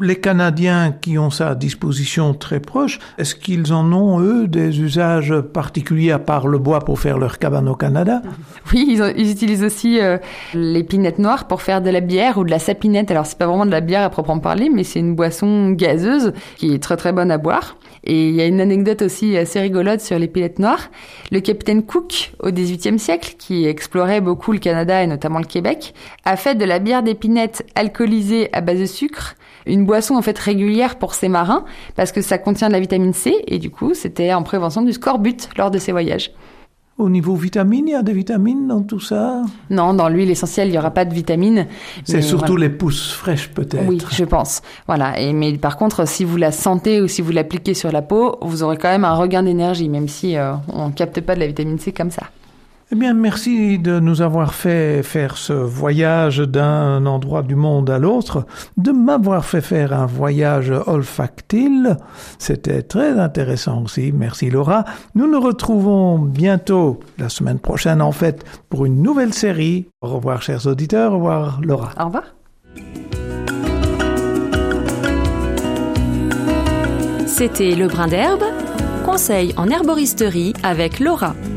Les Canadiens qui ont ça à disposition très proche, est-ce qu'ils en ont, eux, des usages particuliers à part le bois pour faire leur cabane au Canada? Oui, ils utilisent aussi l'épinette noire pour faire de la bière ou de la sapinette. Alors, c'est pas vraiment de la bière à proprement parler, mais c'est une boisson gazeuse qui est très très bonne à boire. Et il y a une anecdote aussi assez rigolote sur l'épinette noire. Le capitaine Cook, au XVIIIe siècle, qui explorait beaucoup le Canada et notamment le Québec, a fait de la bière d'épinette alcoolisée à base de sucre une boisson en fait régulière pour ces marins parce que ça contient de la vitamine C et du coup, c'était en prévention du scorbut lors de ces voyages. Au niveau vitamines, il y a des vitamines dans tout ça? Non, dans l'huile essentielle, il n'y aura pas de vitamines. C'est surtout les pousses fraîches, peut-être. Oui, je pense. Voilà. Mais par contre, si vous la sentez ou si vous l'appliquez sur la peau, vous aurez quand même un regain d'énergie, même si on ne capte pas de la vitamine C comme ça. Eh bien, merci de nous avoir fait faire ce voyage d'un endroit du monde à l'autre, de m'avoir fait faire un voyage olfactile. C'était très intéressant aussi. Merci Laura. Nous nous retrouvons bientôt, la semaine prochaine en fait, pour une nouvelle série. Au revoir chers auditeurs, au revoir Laura. Au revoir. C'était Le Brin d'Herbe, conseil en herboristerie avec Laura.